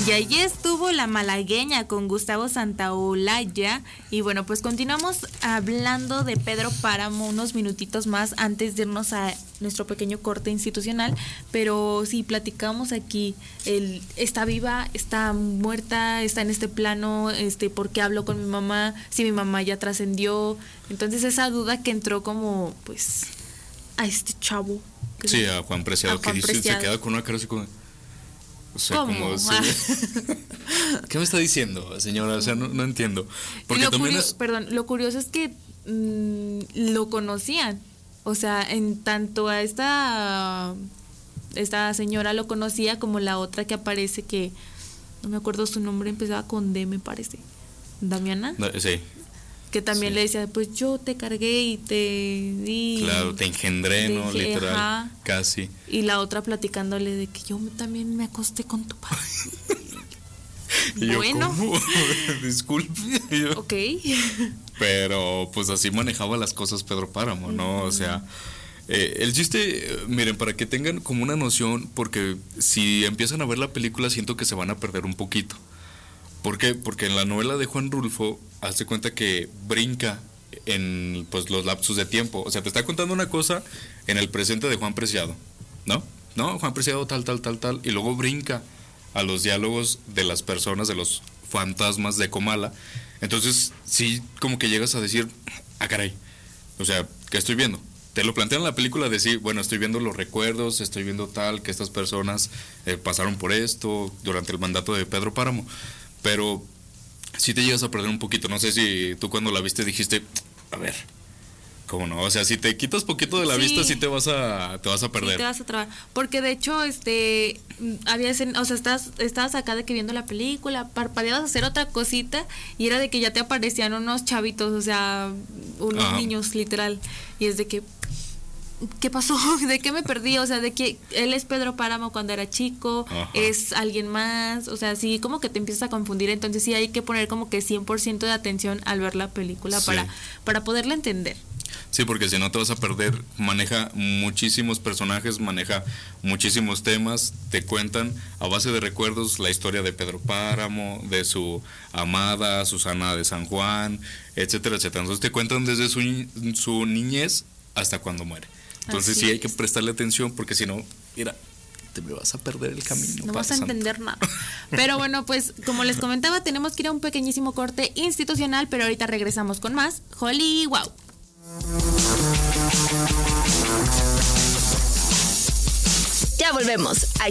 Y ahí estuvo La Malagueña con Gustavo Santaolalla. Y bueno, pues continuamos hablando de Pedro Páramo unos minutitos más antes de irnos a nuestro pequeño corte institucional. Pero sí, platicamos aquí, está viva, está muerta, está en este plano, ¿por qué hablo con mi mamá? Si mi mamá ya trascendió. Entonces esa duda que entró como, pues, a este chavo. Sí, a Juan Preciado, que dice, se queda con una cara así como... O sea, ¿cómo? como... ¿Qué me está diciendo, señora? O sea, no entiendo. Porque también lo curioso es que lo conocían. O sea, en tanto a esta señora lo conocía como la otra que aparece que... No me acuerdo su nombre, empezaba con D, me parece. ¿Damiana? Sí. Que también le decía, pues yo te cargué y te di... Claro, te engendré, ¿no? Literal, ajá. Casi. Y la otra platicándole de que yo también me acosté con tu padre. Bueno. ¿Cómo? Disculpe. Ok. Pero pues así manejaba las cosas Pedro Páramo, ¿no? O sea, el chiste, miren, para que tengan como una noción, porque si empiezan a ver la película siento que se van a perder un poquito. ¿Por qué? Porque en la novela de Juan Rulfo, hazte cuenta que brinca en pues los lapsos de tiempo. O sea, te está contando una cosa en el presente de Juan Preciado, ¿no? No, Juan Preciado tal, y luego brinca a los diálogos de las personas, de los fantasmas de Comala. Entonces, sí, como que llegas a decir, ah, caray, o sea, ¿qué estoy viendo? Te lo plantean en la película, decir, bueno, estoy viendo los recuerdos, estoy viendo tal, que estas personas pasaron por esto durante el mandato de Pedro Páramo. Pero sí te llegas a perder un poquito. No sé si tú cuando la viste dijiste, a ver, ¿cómo no? O sea, si te quitas poquito de la vista, sí te vas a perder. Sí, te vas a trabar. Porque de hecho, o sea, estabas acá de que viendo la película, parpadeabas a hacer otra cosita y era de que ya te aparecían unos chavitos, o sea, unos niños, literal. Y es de que, ¿qué pasó? ¿De qué me perdí? O sea, de que él es Pedro Páramo cuando era chico, es alguien más, o sea, sí, como que te empiezas a confundir, entonces sí hay que poner como que 100% de atención al ver la película para poderla entender. Sí, porque si no te vas a perder. Maneja muchísimos personajes, maneja muchísimos temas, te cuentan a base de recuerdos la historia de Pedro Páramo, de su amada Susana de San Juan, etcétera, etcétera. Entonces te cuentan desde su niñez hasta cuando muere. Entonces sí hay que prestarle atención porque si no, mira, te me vas a perder el camino. No vas a entender nada. Pero bueno, pues como les comentaba, tenemos que ir a un pequeñísimo corte institucional, pero ahorita regresamos con más Holly Wow. Ya volvemos.